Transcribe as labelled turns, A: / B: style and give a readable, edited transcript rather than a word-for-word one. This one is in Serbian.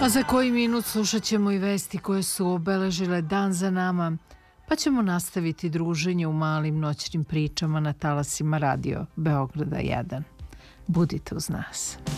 A: A za koji minut slušat ćemo i vesti koje su obeležile dan za nama, pa ćemo nastaviti druženje u malim noćnim pričama na talasima radio Beograda 1. Budite uz nas.